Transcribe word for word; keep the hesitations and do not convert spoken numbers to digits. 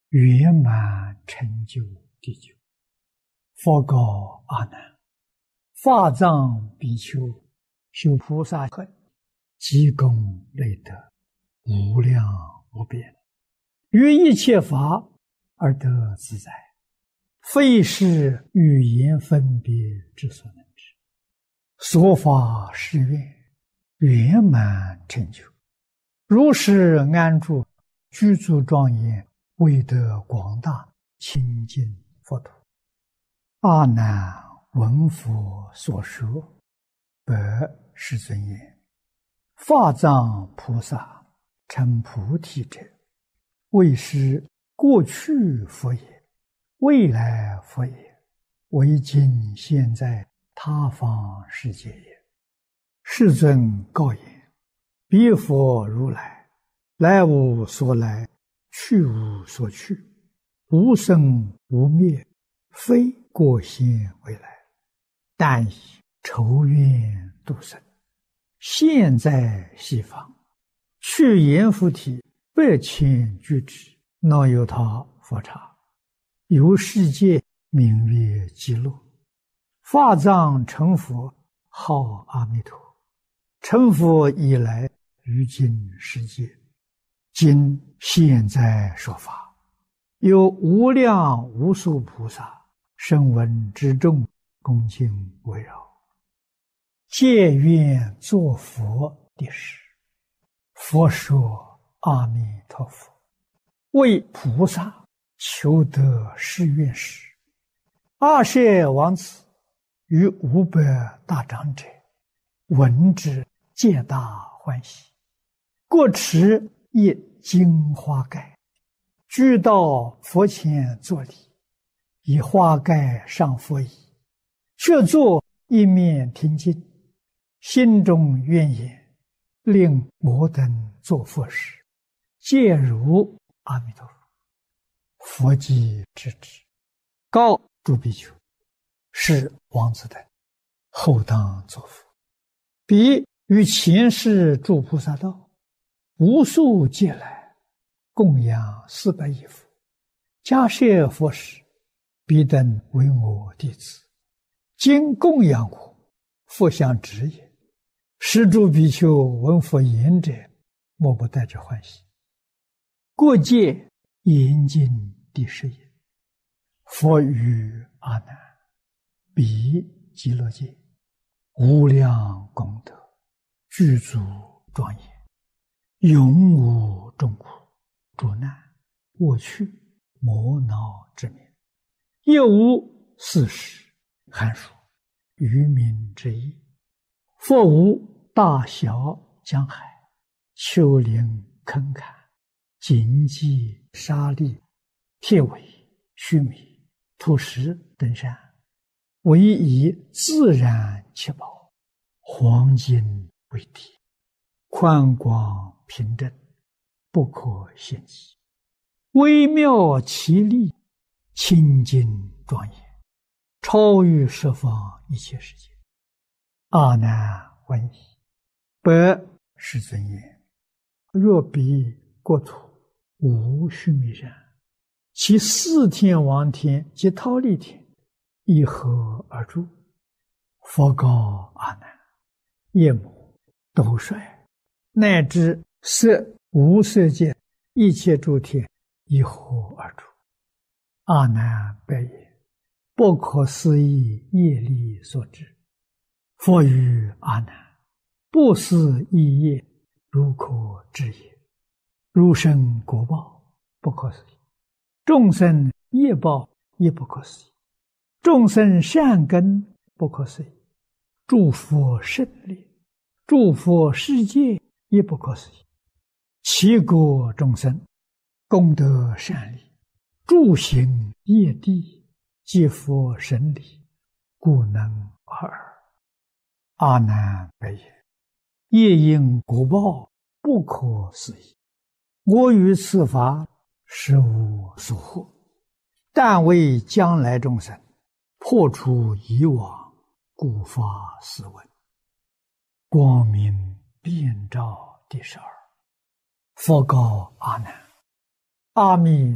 圆满成就地久。佛告阿难：法藏比丘修菩萨恨，积功累德，无量无边，于一切法而得自在，非是语言分别之所能知。所发誓愿，圆满成就，如是安住，具足庄严，为得广大清净佛土。阿难闻佛所说，白世尊言：法藏菩萨成菩提者，为是过去佛也，未来佛也，为今现在他方世界也。世尊告言：彼佛如来，来无所来，去无所去，无生无灭，非过现未来，但以筹愿度生，现在西方，去阎浮提百千俱胝，那由他佛刹，由世界名曰极乐。法藏成佛，号阿弥陀。成佛以来，于今世界，今现在说法，有无量无数菩萨声闻之众，恭敬围绕，皆愿作佛的事。佛说：阿弥陀佛，为菩萨求得誓愿时，阿舍王子与五百大长者闻之，皆大欢喜，各持一金花盖，俱到佛前作礼，以花盖上佛椅，却坐一面听经，心中愿言：令我等作佛时，皆如阿弥陀佛。佛即知之，告诸比丘：是王子等后当作佛。彼于前世诸菩萨道，无数劫来，供养四百亿佛，迦叶佛时，彼等为我弟子，今供养我，复相指也。是诸比丘闻佛言者，莫不带着欢喜。过界严禁第十也。佛语阿难：彼极乐界，无量功德，具足庄严，永无众苦、诸难、恶趣、魔恼之名，亦无四时、寒暑、愚民之意。佛无大小江海、丘陵坑坎、荆棘沙砾、铁苇、须弥、土石等山，唯以自然七宝、黄金为体，宽广平正，不可限计，微妙奇丽，清净庄严，超于十方一切世界。阿难闻已，白世尊言：若彼国土无须弥山，其四天王天及忉利天一合而住。佛告阿难：夜母、斗率，乃至色无色界一切诸天一合而住。阿难白言：不可思议业力所致。佛语阿难：不思议业，如可知也。如生果报，不可思议；众生业报，亦不可思议；众生善根，不可思议；诸佛胜利，诸佛世界，亦不可思议。其国众生，功德善利，诸行业地，皆佛神理，故能而尔。阿难白言：业因果报，不可思议。我于此法实无所获，但为将来众生破除以往，故发斯文。光明遍照第十二。佛告阿难：阿弥